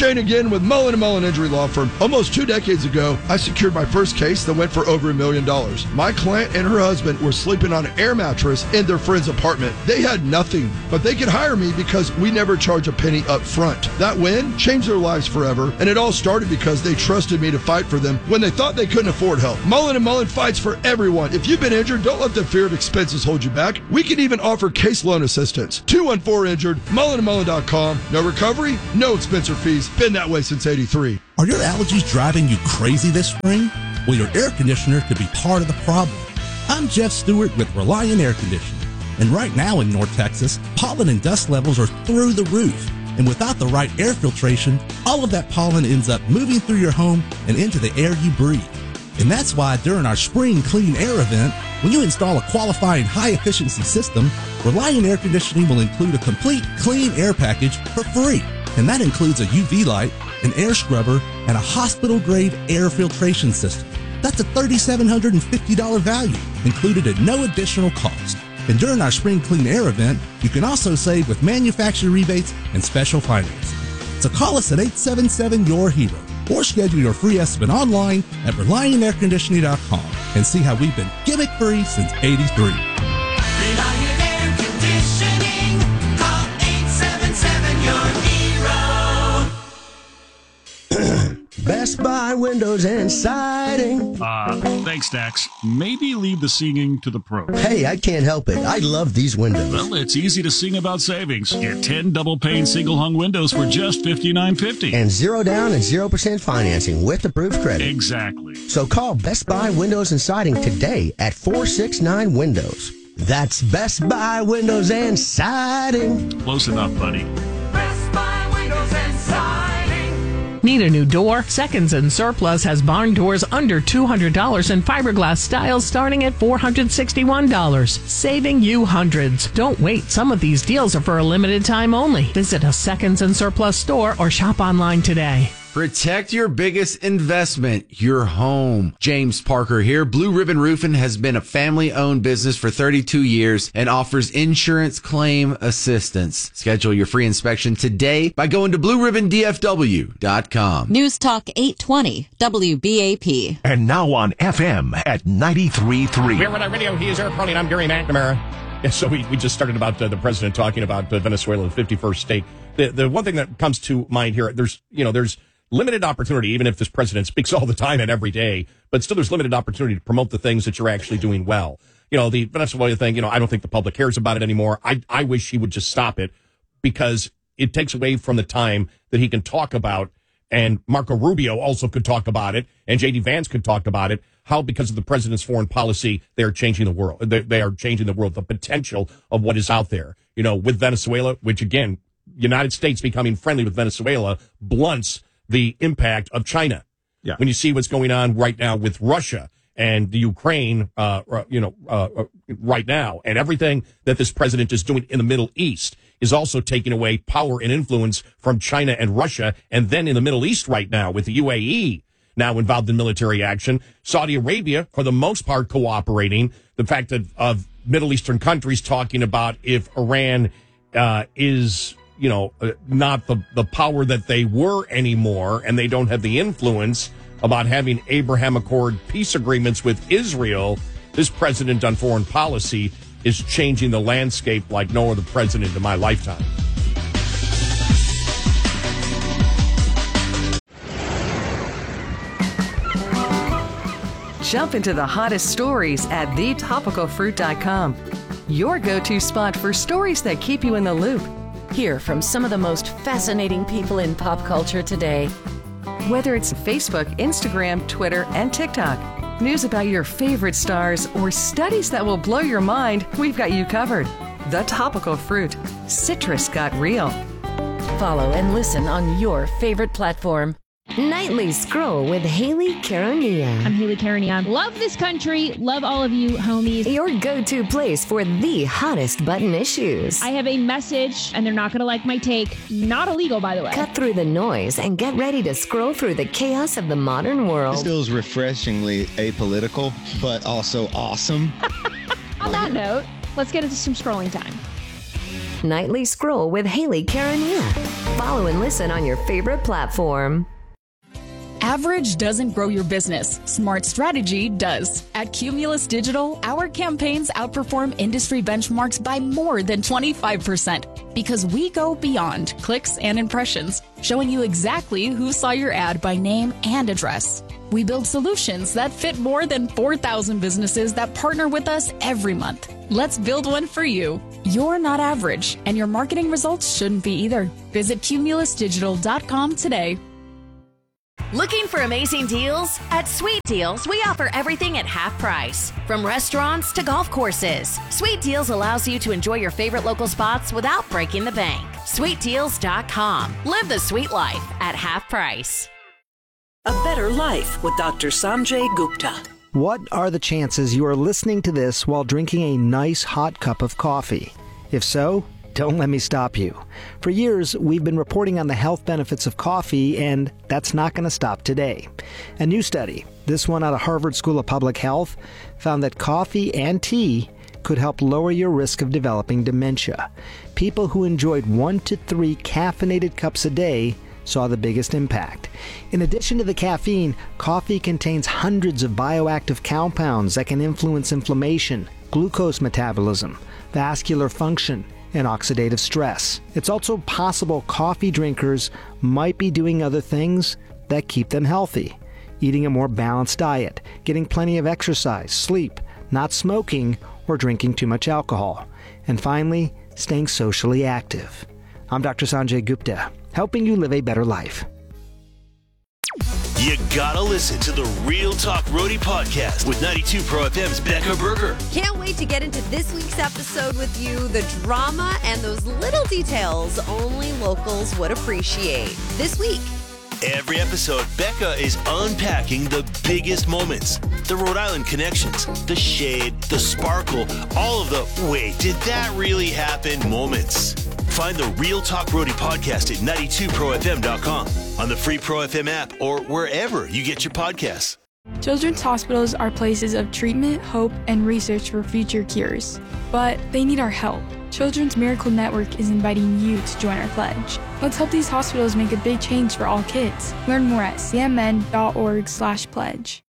Shane again with Mullen & Mullen Injury Law Firm. Almost 2 decades ago, I secured my first case that went for over $1 million. My client and her husband were sleeping on an air mattress in their friend's apartment. They had nothing, but they could hire me because we never charge a penny up front. That win changed their lives forever, and it all started because they trusted me to fight for them when they thought they couldn't afford help. Mullen & Mullen fights for everyone. If you've been injured, don't let the fear of expenses hold you back. We can even offer case loan assistance. 214-INJURED, mullenandmullen.com. No recovery, no expense or fees. Been that way since 83. Are your allergies driving you crazy this spring? Well, your air conditioner could be part of the problem. I'm Jeff Stewart with Reliant Air Conditioning. And right now in North Texas, pollen and dust levels are through the roof. And without the right air filtration, all of that pollen ends up moving through your home and into the air you breathe. And that's why during our Spring Clean Air event, when you install a qualifying high-efficiency system, Reliant Air Conditioning will include a complete clean air package for free. And that includes a UV light, an air scrubber, and a hospital-grade air filtration system. That's a $3,750 value, included at no additional cost. And during our Spring Clean Air event, you can also save with manufacturer rebates and special financing. So call us at 877-YOUR-HERO or schedule your free estimate online at ReliantAirConditioning.com and see how we've been gimmick-free since '83. Reliant Air Conditioning. Call 877-YOUR-HERO. Best Buy Windows and Siding. Thanks, Dax. Maybe leave the singing to the pros. Hey, I can't help it. I love these windows. Well, it's easy to sing about savings. Get 10 double-pane single-hung windows for just $59.50. And 0 down and 0% financing with approved credit. Exactly. So call Best Buy Windows and Siding today at 469 Windows. That's Best Buy Windows and Siding. Close enough, buddy. Best Buy Windows and Siding. Need a new door? Seconds and Surplus has barn doors under $200 and fiberglass styles starting at $461, saving you hundreds. Don't wait. Some of these deals are for a limited time only. Visit a Seconds and Surplus store or shop online today. Protect your biggest investment, your home. James Parker here. Blue Ribbon Roofing has been a family-owned business for 32 years and offers insurance claim assistance. Schedule your free inspection today by going to blueribbondfw.com. News Talk 820, WBAP. And now on FM at 93.3. Here with our radio, he is Eric Carney, and I'm Gary McNamara. Yeah, so we just started about the president talking about Venezuela, the 51st state. The one thing that comes to mind here, there's limited opportunity, even if this president speaks all the time and every day, but still there's limited opportunity to promote the things that you're actually doing well. The Venezuela thing, I don't think the public cares about it anymore. I wish he would just stop it because it takes away from the time that he can talk about, and Marco Rubio also could talk about it, and J.D. Vance could talk about it, how because of the president's foreign policy, they are changing the world. They are changing the world, the potential of what is out there, with Venezuela, which again, United States becoming friendly with Venezuela blunts the impact of China. Yeah. When you see what's going on right now with Russia and the Ukraine, right now, and everything that this president is doing in the Middle East is also taking away power and influence from China and Russia. And then in the Middle East right now with the UAE now involved in military action, Saudi Arabia, for the most part, cooperating. The fact that of Middle Eastern countries talking about if Iran is not the power that they were anymore, and they don't have the influence about having Abraham Accord peace agreements with Israel. This president on foreign policy is changing the landscape like no other president in my lifetime. Jump into the hottest stories at thetopicalfruit.com. Your go-to spot for stories that keep you in the loop. Hear from some of the most fascinating people in pop culture today. Whether it's Facebook, Instagram, Twitter, and TikTok, news about your favorite stars, or studies that will blow your mind, we've got you covered. The Topical Fruit. Citrus got real. Follow and listen on your favorite platform. Nightly Scroll with Haley Caronia. I'm Haley Caronia. Love this country. Love all of you, homies. Your go-to place for the hottest button issues. I have a message, and they're not going to like my take. Not illegal, by the way. Cut through the noise and get ready to scroll through the chaos of the modern world. This feels refreshingly apolitical, but also awesome. On that note, let's get into some scrolling time. Nightly Scroll with Haley Carania. Follow and listen on your favorite platform. Average doesn't grow your business. Smart strategy does. At Cumulus Digital, our campaigns outperform industry benchmarks by more than 25% because we go beyond clicks and impressions, showing you exactly who saw your ad by name and address. We build solutions that fit more than 4,000 businesses that partner with us every month. Let's build one for you. You're not average, and your marketing results shouldn't be either. Visit cumulusdigital.com today. Looking for amazing deals? At Sweet Deals, we offer everything at half price. From restaurants to golf courses, Sweet Deals allows you to enjoy your favorite local spots without breaking the bank. SweetDeals.com. Live the sweet life at half price. A Better Life with Dr. Sanjay Gupta. What are the chances you are listening to this while drinking a nice hot cup of coffee? If so, don't let me stop you. For years, we've been reporting on the health benefits of coffee, and that's not going to stop today. A new study, this one out of Harvard School of Public Health, found that coffee and tea could help lower your risk of developing dementia. People who enjoyed 1 to 3 caffeinated cups a day saw the biggest impact. In addition to the caffeine, coffee contains hundreds of bioactive compounds that can influence inflammation, glucose metabolism, vascular function, and oxidative stress. It's also possible coffee drinkers might be doing other things that keep them healthy. Eating a more balanced diet, getting plenty of exercise, sleep, not smoking, or drinking too much alcohol. And finally, staying socially active. I'm Dr. Sanjay Gupta, helping you live a better life. You gotta listen to the Real Talk Roadie podcast with 92 Pro FM's Becca Berger. Can't wait to get into this week's episode with you. The drama and those little details only locals would appreciate. This week. Every episode, Becca is unpacking the biggest moments, the Rhode Island connections, the shade, the sparkle, all of the wait, did that really happen moments. Find the Real Talk Roadie podcast at 92profm.com, on the free Pro FM app, or wherever you get your podcasts. Children's hospitals are places of treatment, hope, and research for future cures. But they need our help. Children's Miracle Network is inviting you to join our pledge. Let's help these hospitals make a big change for all kids. Learn more at cmn.org/pledge.